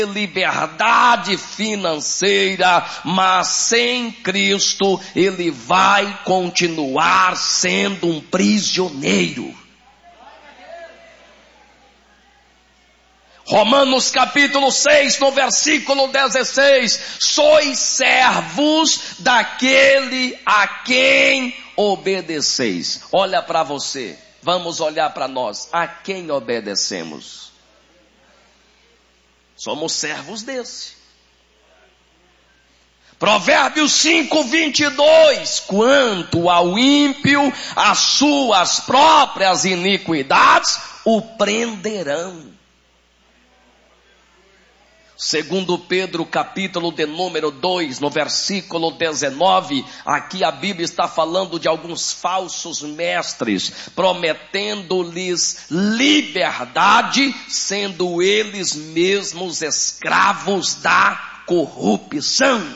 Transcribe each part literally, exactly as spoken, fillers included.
liberdade financeira, mas sem Cristo ele vai continuar sendo um prisioneiro. Romanos capítulo seis, no versículo dezesseis, sois servos daquele a quem obedeceis. Olha para você, vamos olhar para nós, a quem obedecemos? Somos servos desse. Provérbios cinco, vinte e dois, quanto ao ímpio, as suas próprias iniquidades o prenderão. Segundo Pedro, capítulo de número dois, no versículo dezenove, aqui a Bíblia está falando de alguns falsos mestres, prometendo-lhes liberdade, sendo eles mesmos escravos da corrupção.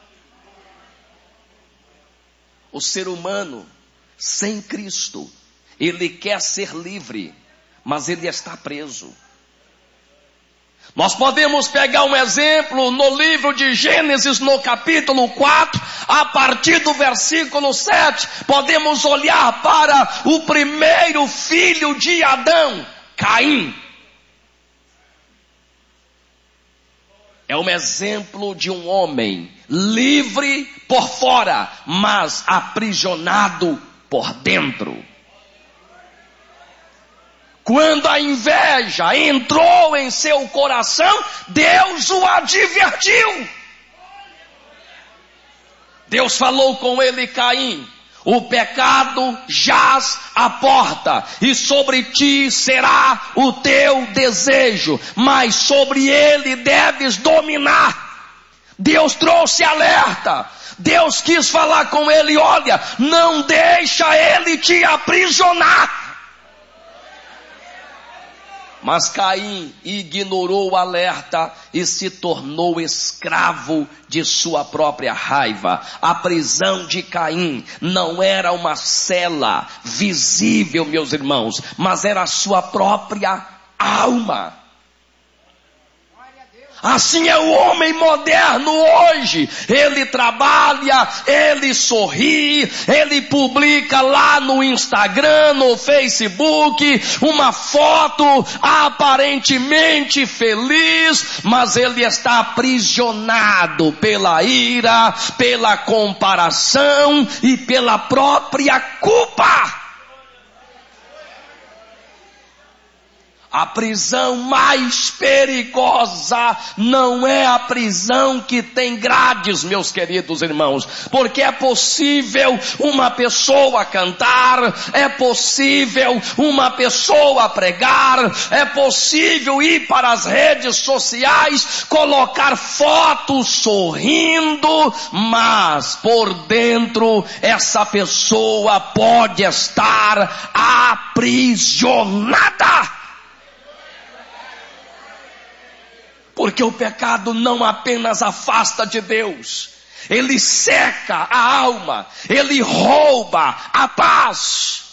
O ser humano, sem Cristo, ele quer ser livre, mas ele está preso. Nós podemos pegar um exemplo no livro de Gênesis, no capítulo quatro, a partir do versículo sete, podemos olhar para o primeiro filho de Adão, Caim. É um exemplo de um homem livre por fora, mas aprisionado por dentro. Quando a inveja entrou em seu coração, Deus o advertiu. Deus falou com ele, Caim, o pecado jaz à porta, e sobre ti será o teu desejo, mas sobre ele deves dominar. Deus trouxe alerta. Deus quis falar com ele, olha, não deixa ele te aprisionar. Mas Caim ignorou o alerta e se tornou escravo de sua própria raiva. A prisão de Caim não era uma cela visível, meus irmãos, mas era a sua própria alma. Assim é o homem moderno hoje. Ele trabalha, ele sorri, ele publica lá no Instagram, no Facebook, uma foto aparentemente feliz, mas ele está aprisionado pela ira, pela comparação e pela própria culpa. A prisão mais perigosa não é a prisão que tem grades, meus queridos irmãos, porque é possível uma pessoa cantar, é possível uma pessoa pregar, é possível ir para as redes sociais, colocar fotos sorrindo, mas por dentro essa pessoa pode estar aprisionada. Porque o pecado não apenas afasta de Deus, ele seca a alma, ele rouba a paz.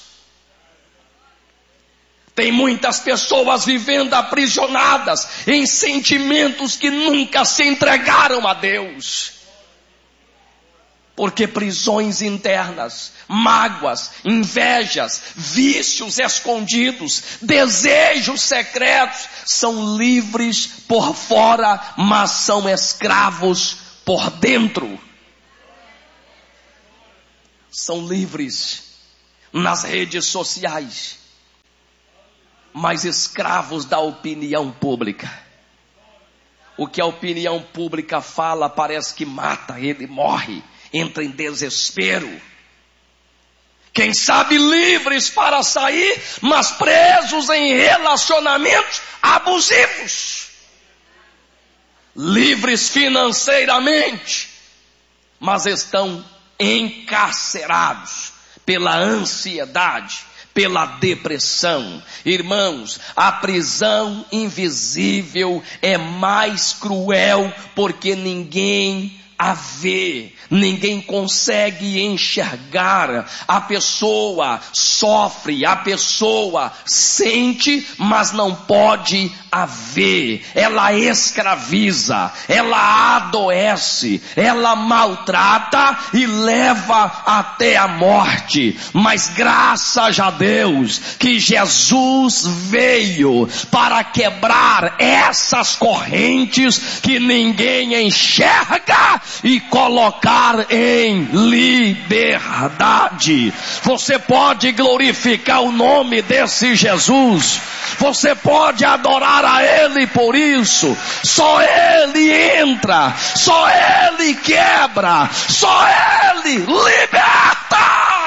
Tem muitas pessoas vivendo aprisionadas em sentimentos que nunca se entregaram a Deus. Porque prisões internas, mágoas, invejas, vícios escondidos, desejos secretos, são livres por fora, mas são escravos por dentro. São livres nas redes sociais, mas escravos da opinião pública. O que a opinião pública fala parece que mata, ele morre. Entra em desespero. Quem sabe livres para sair, mas presos em relacionamentos abusivos. Livres financeiramente, mas estão encarcerados pela ansiedade, pela depressão. Irmãos, a prisão invisível é mais cruel porque ninguém a ver, ninguém consegue enxergar. A pessoa sofre, a pessoa sente, mas não pode a ver. Ela escraviza, ela adoece, ela maltrata e leva até a morte. Mas graças a Deus que Jesus veio para quebrar essas correntes que ninguém enxerga e colocar em liberdade. Você pode glorificar o nome desse Jesus, você pode adorar a Ele por isso. Só Ele entra, só Ele quebra, só Ele liberta.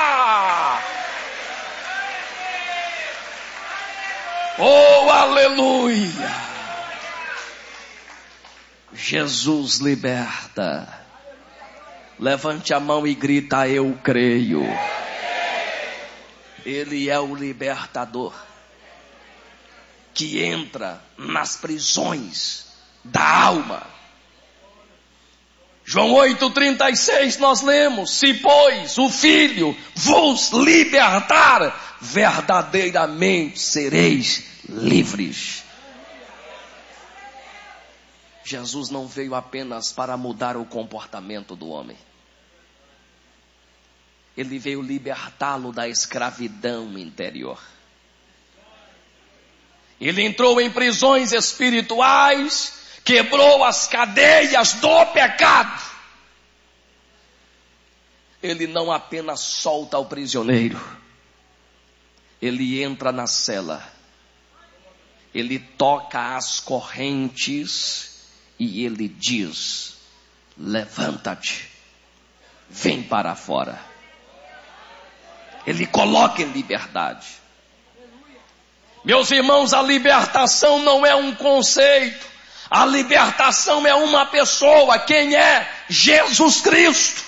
Oh, aleluia! Jesus liberta. Levante a mão e grita: eu creio. Ele é o libertador que entra nas prisões da alma. João oito, trinta e seis nós lemos: se pois o Filho vos libertar, verdadeiramente sereis livres. Jesus não veio apenas para mudar o comportamento do homem. Ele veio libertá-lo da escravidão interior. Ele entrou em prisões espirituais, quebrou as cadeias do pecado. Ele não apenas solta o prisioneiro, ele entra na cela, ele toca as correntes e ele diz: levanta-te, vem para fora. Ele coloca em liberdade. Meus irmãos, a libertação não é um conceito, a libertação é uma pessoa. Quem é? Jesus Cristo.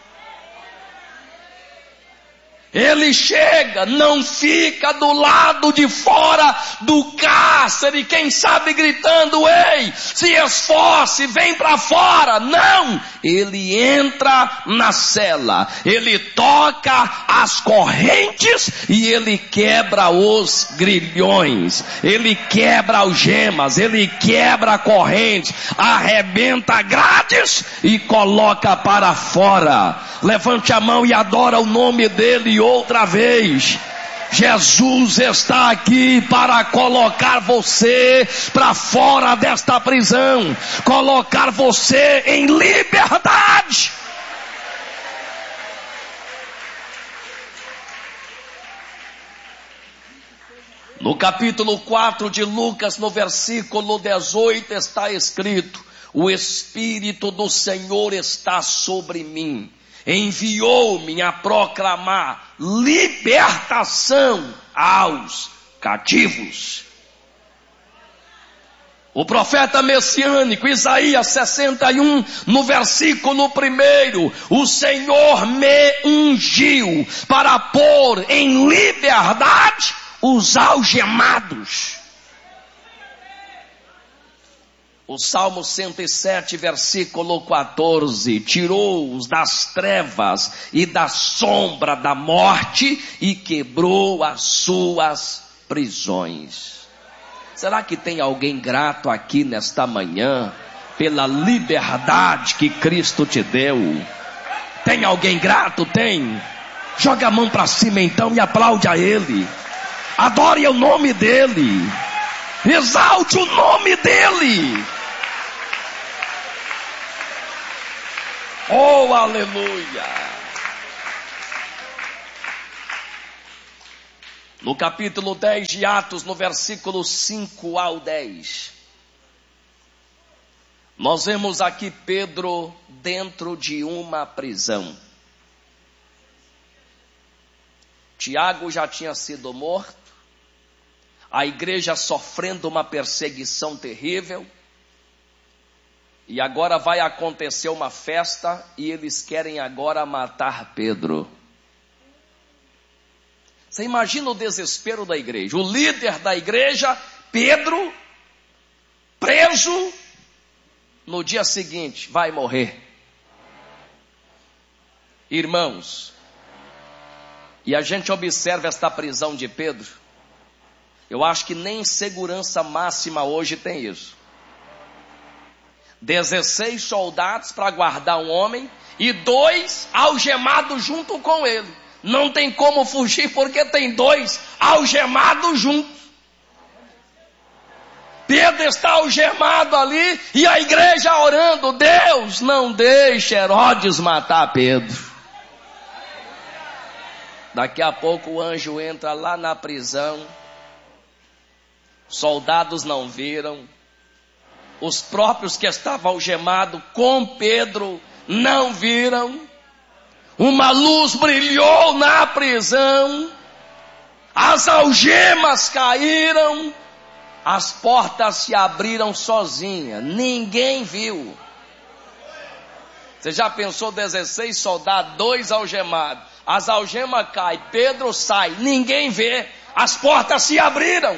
Ele chega, não fica do lado de fora do cárcere, quem sabe gritando: ei, se esforce, vem para fora. Não, ele entra na cela, ele toca as correntes e ele quebra os grilhões, ele quebra algemas, ele quebra a corrente, arrebenta grades e coloca para fora. Levante a mão e adora o nome dele outra vez. Jesus está aqui para colocar você para fora desta prisão, colocar você em liberdade. No capítulo quatro de Lucas, no versículo dezoito, está escrito: o Espírito do Senhor está sobre mim, enviou-me a proclamar libertação aos cativos. O profeta messiânico Isaías sessenta e um, no versículo primeiro: o Senhor me ungiu para pôr em liberdade os algemados. O Salmo cento e sete, versículo quatorze: tirou-os das trevas e da sombra da morte e quebrou as suas prisões. Será que tem alguém grato aqui nesta manhã pela liberdade que Cristo te deu? Tem alguém grato? Tem? Joga a mão para cima então e aplaude a Ele. Adore o nome dEle. Exalte o nome dEle. Oh, aleluia! No capítulo dez de Atos, no versículo cinco ao dez, nós vemos aqui Pedro dentro de uma prisão. Tiago já tinha sido morto, a igreja sofrendo uma perseguição terrível, e agora vai acontecer uma festa e eles querem agora matar Pedro. Você imagina o desespero da igreja, o líder da igreja, Pedro, preso, no dia seguinte vai morrer. Irmãos, e a gente observa esta prisão de Pedro, eu acho que nem segurança máxima hoje tem isso. dezesseis soldados para guardar um homem e dois algemados junto com ele. Não tem como fugir porque tem dois algemados juntos. Pedro está algemado ali e a igreja orando: Deus, não deixe Herodes matar Pedro. Daqui a pouco o anjo entra lá na prisão. Soldados não viram. Os próprios que estavam algemados com Pedro não viram. Uma luz brilhou na prisão. As algemas caíram. As portas se abriram sozinhas, ninguém viu. Você já pensou, dezesseis soldados, dois algemados, as algemas caem, Pedro sai, ninguém vê, as portas se abriram.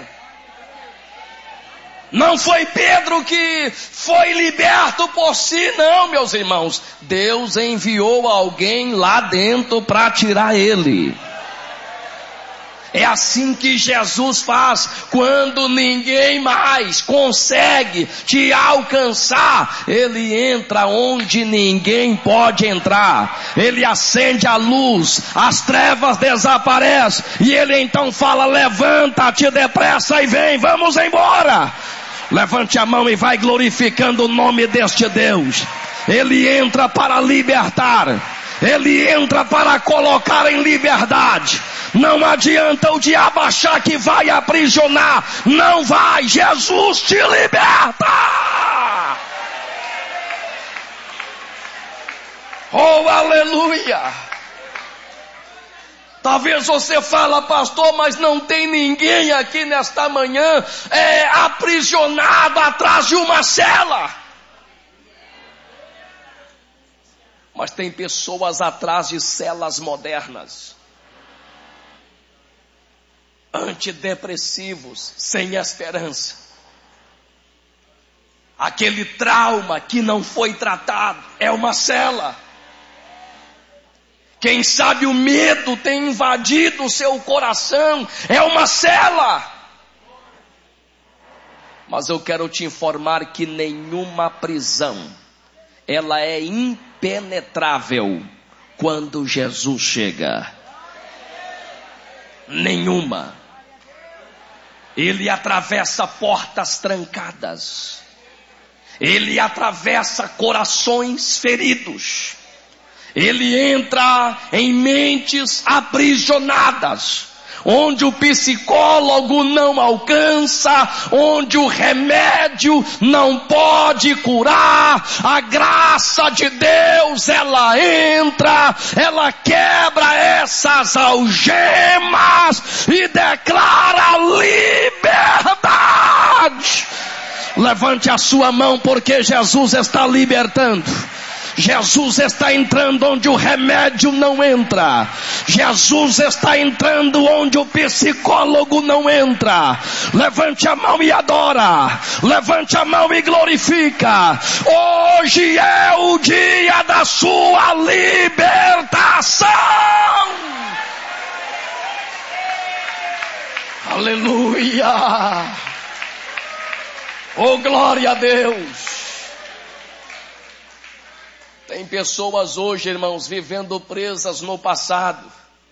Não foi Pedro que foi liberto por si, não, meus irmãos. Deus enviou alguém lá dentro para tirar ele. É assim que Jesus faz quando ninguém mais consegue te alcançar. Ele entra onde ninguém pode entrar. Ele acende a luz, as trevas desaparecem. E ele então fala: levanta-te depressa e vem, vamos embora. Levante a mão e vai glorificando o nome deste Deus. Ele entra para libertar. Ele entra para colocar em liberdade. Não adianta o diabo achar que vai aprisionar. Não vai. Jesus te liberta. Oh, aleluia. Talvez você fala: pastor, mas não tem ninguém aqui nesta manhã é, aprisionado atrás de uma cela. Mas tem pessoas atrás de celas modernas, antidepressivos, sem esperança. Aquele trauma que não foi tratado é uma cela. Quem sabe o medo tem invadido o seu coração, é uma cela. Mas eu quero te informar que nenhuma prisão, ela é impenetrável quando Jesus chega. Nenhuma. Ele atravessa portas trancadas. Ele atravessa corações feridos. Ele entra em mentes aprisionadas, onde o psicólogo não alcança, onde o remédio não pode curar. A graça de Deus, ela entra, ela quebra essas algemas e declara liberdade. Levante a sua mão, porque Jesus está libertando. Jesus está entrando onde o remédio não entra. Jesus está entrando onde o psicólogo não entra. Levante a mão e adora. Levante a mão e glorifica. Hoje é o dia da sua libertação. Aleluia. Oh, glória a Deus. Tem pessoas hoje, irmãos, vivendo presas no passado.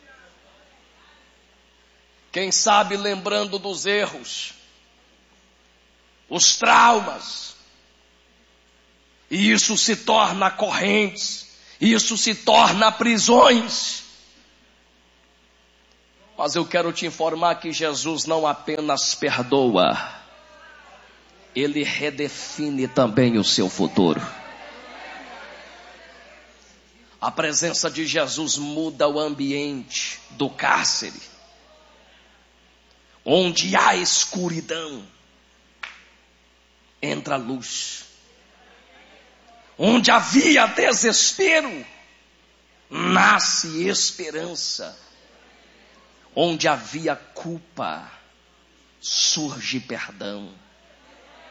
Quem sabe lembrando dos erros, os traumas. E isso se torna correntes, isso se torna prisões. Mas eu quero te informar que Jesus não apenas perdoa, Ele redefine também o seu futuro. A presença de Jesus muda o ambiente do cárcere. Onde há escuridão, entra luz. Onde havia desespero, nasce esperança. Onde havia culpa, surge perdão.